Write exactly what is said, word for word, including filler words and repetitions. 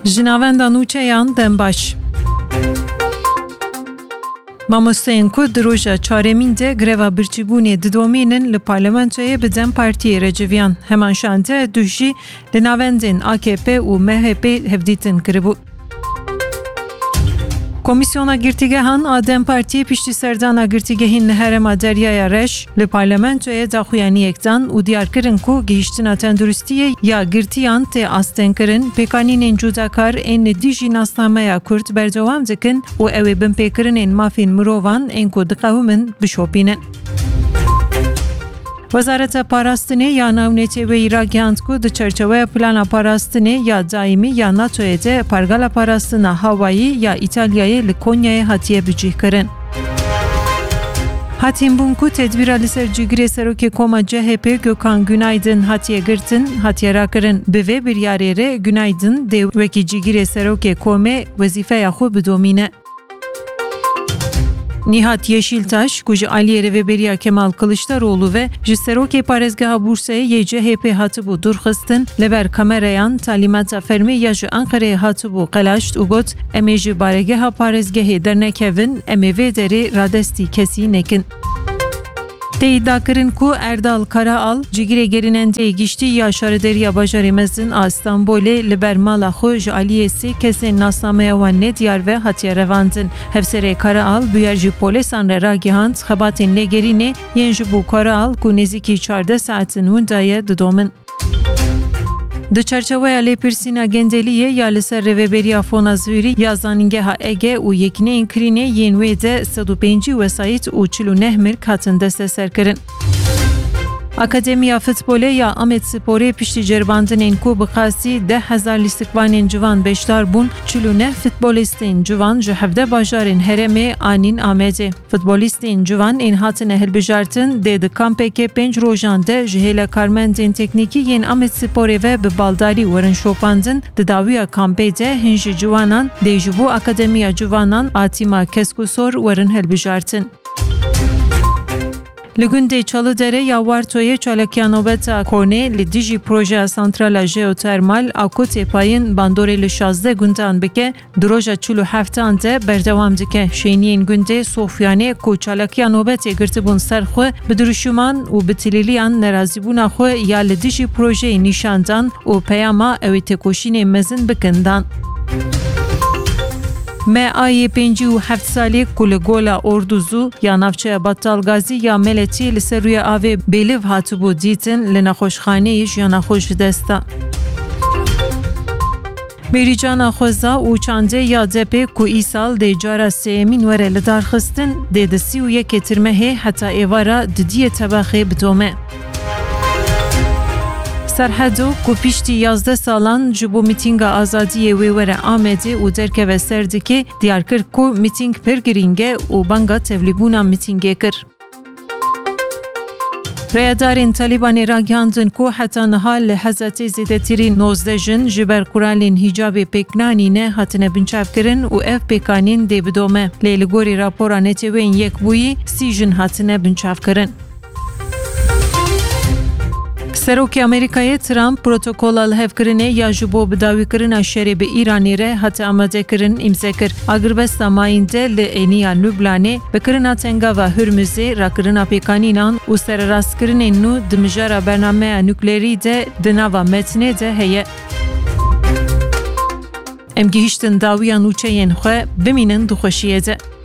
Jinavenda nûçeyan dembaş. Mamosteyên Kurd di roja çaremîn de greva birçîbûnê didomînin li parlamentoyê bi Dem Partiyê re civiyan. Heman şan de du jî li navendên A K P û M H P hevdîtin kiribû. Komisyona girtîgehan a Dem Partiyê piştî serdana girtîgehên li Herêma Deryaya Reş li parlamentoyê daxuyaniyek dan û diyar kirin ku gihîştina tenduristiyê ya girtiyan tê astênkirin pêkanînên cudakar ên li dijî nasnameya Kurd berdewam dikin û ew ê binpêkirinên mafên mirovan ên ku diqewimin bişopînin. Wezareta Parastinê ya Navnetê wê ragihand ku di çerçeveya plana parastinê ya daîmî ya NATOyê de pargala parastina hawayî ya İtalyayê li Konyayê hatiye bicihkirin. Hatîn bûn ku tedbîra li ser cîgirê serokê Koma C H P Gökhan Günaydın hatiye girtin, hatiye rakirin. Bi vê biryarê re Günaydın dê wekî cîgirê serokê Komê wezîfeya xwe bidomîne. Nihat Yeşiltaş, ku ji aliyê rêveberiya Kemal Kılıçdaroğlu ve ji serokê parêzgeha Bursayê yê C H P hatibû durxistin, li ber kamerayan talîmata fermî ya ji Ankarayê hatibû qelaşt û got em ê ji baregeha parêzgehê dernekevin, em ê vê derê radestî kesî nekin. Tê îddia kirin ku Erdal Karaal cîgirê gerinendeyê giştî ya şarederiya bajarê mezin a Stenbolê li ber mala xwe ji aliyê sê kesên nasnameya wan nediyar ve hatiye revandin. Hevserê Karaal bûyer ji polîsan re ragihand xebatên lêgerînê yên ji bo Karaal ku nêzîkî çardeh saatin windayê didomin. Di çerçeveya lêpirsîna gendeliyê ya li ser rêveberiya Fona Zûrî ya Zanîngeha Ege û yekîneyên kirînê yên wê de sed û pêncî wesayît û çil û neh mirg hatin desteserkirin. Akademiya Futbolê ya Amedsporê piştî ceribandinên ku bi qasî deh hezar lîstikvanên civan beşdar bûn, çil û neh futbolîstên civan ji hevdeh bajarên herêmê anîn Amedê. Futbolîstên civan ên hatine hilbijartin dê di kampeke pênc rojan de ji hêlekarmendên teknîkî yên Amedsporê ve bi baldarî werin şopandin. Di dawiya kampê de hin ji ciwanan dê ji bo Akademiya Civanan a tîma Keskusor werin hilbijartin. Li gundê Çalıdere ya Wartoyê çalakiya nobeta Kornê li dijî projeya santrala jeotermal a ku têpayên bandorê li şazdeh gundan bike, di roja çil û heftan de berdewam dike. Şêniyên gundê Sofyanê ku çalakiya nobetê girtibûn ser xwe bi dirûşiman û bi tilîliyan nerazîbûna xwe ya li dijî projeyê nîşandan û peyama ew ê têkoşînê mezin bikin dan. Me ayê pêncî û heft salê ku li gola Orduzû ya navçeya Battalgazî ya Meletî li ser rûya avê bêliv hatibû dîtin li nexweşxaneyê jiyana xwe ji desta. Bêrîcana Xweza û Çandê ya Depê ku îsal dê cara sêyemîn were li darxistin, dê di sî û yekê tirmehê heta êvara di diyê tebexê bidome. Serhedo ku piştî yazdeh salan ji bo mîtînga azadiyê wê were Amedê û derkeve ser dikê, diyar kir ku mîtîng pir girîng e û banga tevlîbûna mîtîngê kir. Rêyadarên Talîbanê ragihandin ku heta niha li hezatê zêdetirî nozdeh jin ji ber kuralên hîcabê pêknanîne hatine binçavkirin û ev pêkanîn dê bidome. Lê li gorî rapora netewên Yekbûyî sî jin hatine binçavkirin. Serokê Amerîkayê Trump protokola li hevkirinê ya ji bo bidawîkirina şerê bi Îranê re hate amadekirin îmze kir. Agirbesta mayîn de li êniya Lübnanê bikirina tengava Hürmüzê, rakirina pêkanînan û serrastkirinên nû di mijara bernameya nuklerî de di nava metnê de heye. Em gihîştin dawiya nûçeyên xwe bimînin dixweşiyê de.